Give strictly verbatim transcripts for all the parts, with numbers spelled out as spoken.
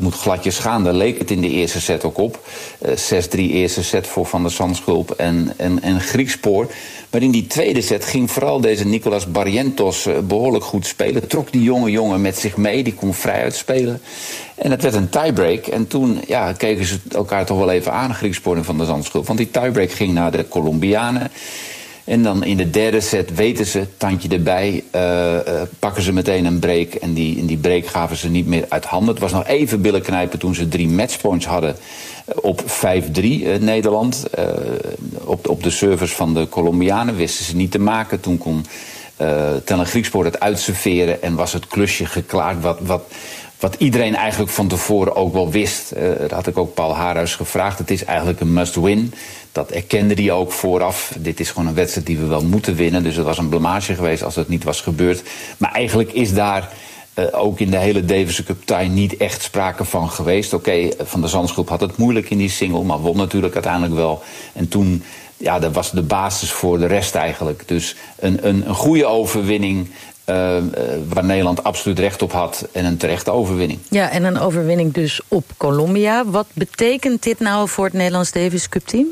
moet gladjes gaan. Daar leek het in de eerste set ook op. Uh, zes drie eerste set voor Van der Zandschulp en, en, en Griekspoor. Maar in die tweede set ging vooral deze Nicolas Barrientos uh, behoorlijk goed spelen. Trok die jonge jongen met zich mee, die kon vrij uitspelen. En het werd een tiebreak. En toen ja, keken ze elkaar toch wel even aan, Griekspoor en Van der Zandschulp. Want die tiebreak ging naar de Colombianen. En dan in de derde set weten ze, tandje erbij, uh, uh, pakken ze meteen een break. En die, in die break gaven ze niet meer uit handen. Het was nog even billen knijpen toen ze drie matchpoints hadden op vijf drie uh, Nederland. Uh, op, op de service van de Colombianen wisten ze niet te maken. Toen kon uh, Tellen Griekspoor het uitserveren en was het klusje geklaard. Wat, wat, wat iedereen eigenlijk van tevoren ook wel wist. Uh, dat had ik ook Paul Haarhuis gevraagd. Het is eigenlijk een must-win. Dat erkende hij ook vooraf. Dit is gewoon een wedstrijd die we wel moeten winnen. Dus het was een blamage geweest als het niet was gebeurd. Maar eigenlijk is daar uh, ook in de hele Davis Cup tie niet echt sprake van geweest. Oké, okay, Van der Zandschulp had het moeilijk in die single, maar won natuurlijk uiteindelijk wel. En toen, ja, dat was de basis voor de rest eigenlijk. Dus een, een, een goede overwinning. Uh, uh, waar Nederland absoluut recht op had en een terechte overwinning. Ja, en een overwinning dus op Colombia. Wat betekent dit nou voor het Nederlands Davis Cup team?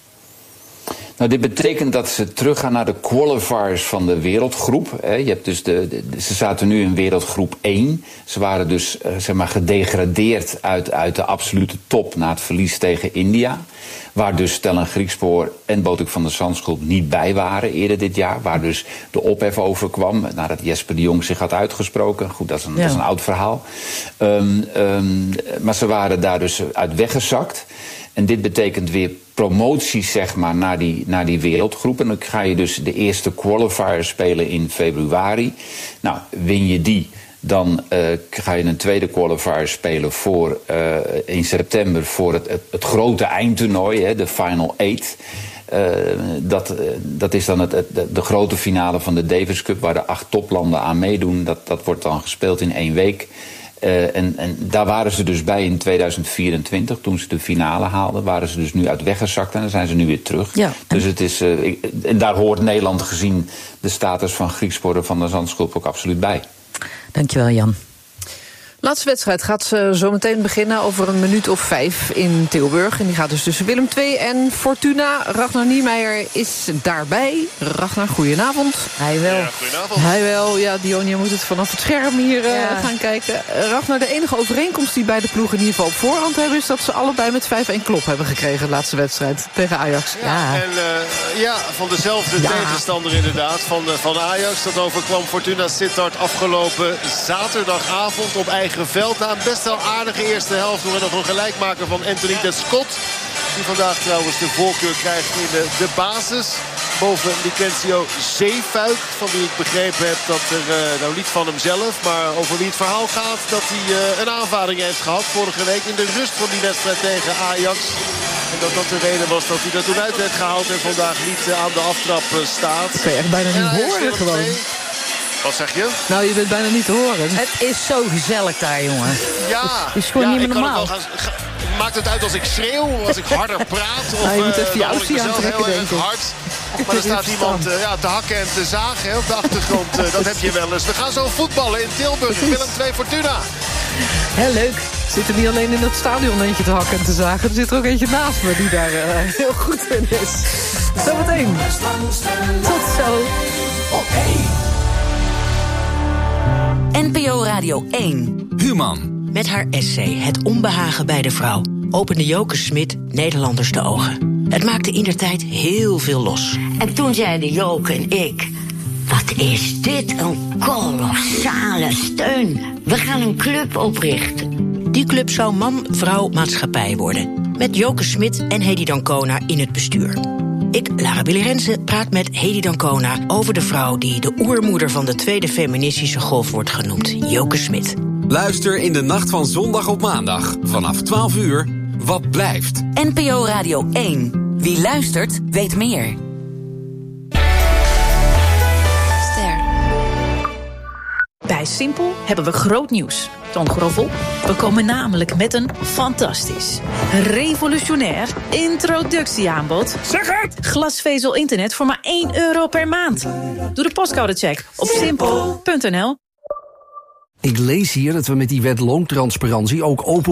Nou, dit betekent dat ze teruggaan naar de qualifiers van de wereldgroep. Je hebt dus de, de, ze zaten nu in wereldgroep één. Ze waren dus uh, zeg maar gedegradeerd uit, uit de absolute top na het verlies tegen India. Waar dus Tellen Griekspoor en Botik van der Zandschulp niet bij waren eerder dit jaar. Waar dus de ophef over kwam nadat Jesper de Jong zich had uitgesproken. Goed, dat is een, ja. dat is een oud verhaal. Um, um, maar ze waren daar dus uit weggezakt. En dit betekent weer promotie, zeg maar, naar die, naar die wereldgroep. En dan ga je dus de eerste qualifier spelen in februari. Nou, win je die, dan uh, ga je een tweede qualifier spelen voor, uh, in september voor het, het, het grote eindtoernooi, hè, de Final Eight. Uh, dat, uh, dat is dan het, het, de grote finale van de Davis Cup, waar de acht toplanden aan meedoen. Dat, dat wordt dan gespeeld in één week. Uh, en, en daar waren ze dus bij in tweeduizend vierentwintig, toen ze de finale haalden. Waren ze dus nu uit weggezakt en dan zijn ze nu weer terug. Ja, en... Dus het is, uh, ik, en daar hoort Nederland gezien de status van Griekspoor en Van der Zandschulp ook absoluut bij. Dankjewel, Jan. Laatste wedstrijd gaat uh, zo meteen beginnen over een minuut of vijf in Tilburg. En die gaat dus tussen Willem twee en Fortuna. Ragnar Niemeyer is daarbij. Ragnar, goedenavond. Hij wel. Ja, goedenavond. Hij wel. Ja, Dionia moet het vanaf het scherm hier uh, ja. gaan kijken. Uh, Ragnar, de enige overeenkomst die beide ploegen in ieder geval op voorhand hebben... is dat ze allebei met vijf één klop hebben gekregen de laatste wedstrijd tegen Ajax. Ja, ja. En uh, ja, van dezelfde ja. tegenstander inderdaad, van, uh, van Ajax. Dat overkwam Fortuna Sittard afgelopen zaterdagavond op eigen veld. Na een best wel aardige eerste helft door nog een gelijkmaker van Anthony de Scott. Die vandaag trouwens de voorkeur krijgt in de, de basis. Boven Licencio Zeefuik, van wie ik begrepen heb dat er, uh, nou niet van hemzelf, maar over wie het verhaal gaat, dat hij uh, een aanvaring heeft gehad vorige week in de rust van die wedstrijd tegen Ajax. En dat dat de reden was dat hij er toen uit werd gehaald en vandaag niet uh, aan de aftrap uh, staat. Dat kun je echt bijna niet horen gewoon. Wat zeg je? Nou, je bent bijna niet te horen. Het is zo gezellig daar, jongen. Ja, het is gewoon ja, niet meer normaal. Gaan, ga, maakt het uit als ik schreeuw, als ik harder praat? Of nou, je moet uh, even je outfit aantrekken, denk ik. Hard. Maar er staat iemand uh, ja, te hakken en te zagen hè, op de achtergrond. Uh, dat heb je wel eens. We gaan zo voetballen in Tilburg. Willem twee Fortuna. Heel leuk. Zit er niet alleen in het stadion eentje te hakken en te zagen. Er zit er ook eentje naast me die daar uh, heel goed in is. Zometeen. Tot zo. Oké. N P O Radio één. Human. Met haar essay Het onbehagen bij de vrouw opende Joke Smit Nederlanders de ogen. Het maakte indertijd heel veel los. En toen zeiden Joke en ik... Wat is dit een kolossale steun. We gaan een club oprichten. Die club zou man, vrouw, maatschappij worden. Met Joke Smit en Hedy Dancona in het bestuur. Ik, Lara Billy Rensen, praat met Hedy Dancona over de vrouw die de oermoeder van de tweede feministische golf wordt genoemd, Joke Smit. Luister in de nacht van zondag op maandag vanaf twaalf uur. Wat blijft? N P O Radio één. Wie luistert, weet meer. Ster. Bij Simpel hebben we groot nieuws. Toon Groffel. We komen namelijk met een fantastisch, revolutionair introductieaanbod. Zeg het! Glasvezel internet voor maar één euro per maand. Doe de postcodecheck op simpel punt n l. Ik lees hier dat we met die wet loontransparantie ook open